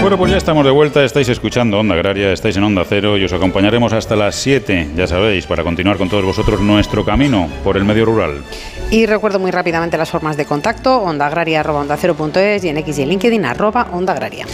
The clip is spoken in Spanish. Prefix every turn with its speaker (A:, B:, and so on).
A: Bueno, pues ya estamos de vuelta, estáis escuchando Onda Agraria, estáis en Onda Cero y os acompañaremos hasta las 7, ya sabéis, para continuar con todos vosotros nuestro camino por el medio rural.
B: Y recuerdo muy rápidamente las formas de contacto: ondaagraria@ondacero.es y en X y en LinkedIn @ondaagraria.